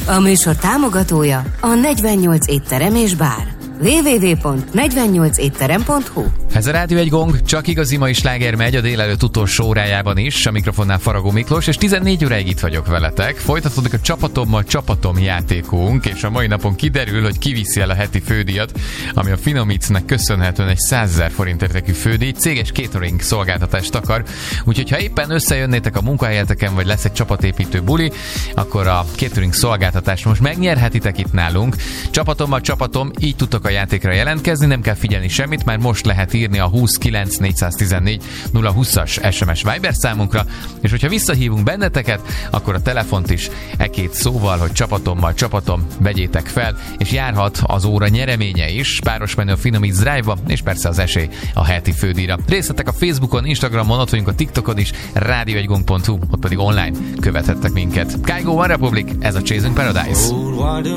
A műsor támogatója a 48 étterem és bár. www.48etterem.hu. Ez a Rádió egy Gong, csak igazi mai sláger megy a délelőtt utolsó órájában is, a mikrofonnál Faragó Miklós, és 14 óráig itt vagyok veletek. Folytatódik a Csapatommal Csapatom játékunk, és a mai napon kiderül, hogy ki viszi el a heti fődíjat, ami a Finomicnek köszönhetően egy 100 000 forint értékű fődíj, céges catering szolgáltatást akar. Úgyhogy ha éppen összejönnétek a munkahelyeteken, vagy lesz egy csapatépítő buli, akkor a catering szolgáltatást most megnyerhetitek itt nálunk. Csapatommal Csapatom, így tudtok a játékra jelentkezni, nem kell figyelni semmit, már most lehet írni a 29 414 020-as SMS Viber számunkra, és hogyha visszahívunk benneteket, akkor a telefont is két szóval, hogy Csapatommal Csapatom vegyétek fel, és járhat az óra nyereménye is, páros menü a Finomic Drive-ba, és persze az esély a heti fődíjra. Részletek a Facebookon, Instagramon, ott vagyunk a TikTokon is, radio1gong.hu, ott pedig online követhettek minket. Kygo One Republic, ez a Chasing Paradise.